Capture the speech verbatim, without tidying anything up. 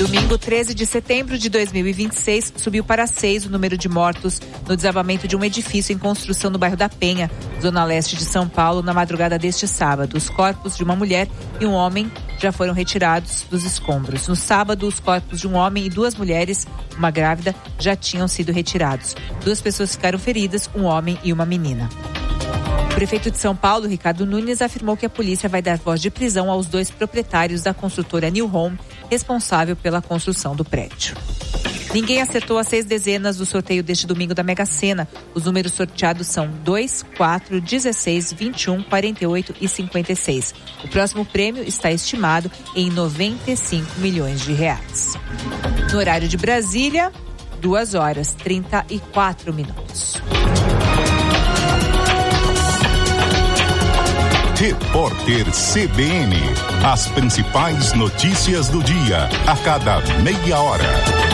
Domingo treze de setembro de dois mil e vinte e seis, subiu para seis o número de mortos no desabamento de um edifício em construção no bairro da Penha, zona leste de São Paulo, na madrugada deste sábado. Os corpos de uma mulher e um homem já foram retirados dos escombros. No sábado, os corpos de um homem e duas mulheres, uma grávida, já tinham sido retirados. Duas pessoas ficaram feridas, um homem e uma menina. O prefeito de São Paulo, Ricardo Nunes, afirmou que a polícia vai dar voz de prisão aos dois proprietários da construtora New Home, responsável pela construção do prédio. Ninguém acertou as seis dezenas do sorteio deste domingo da Mega Sena. Os números sorteados são dois, quatro, dezesseis, vinte e um, quarenta e oito e cinquenta e seis. O próximo prêmio está estimado em noventa e cinco milhões de reais. No horário de Brasília, duas horas, trinta e quatro minutos. Repórter C B N. As principais notícias do dia, a cada meia hora.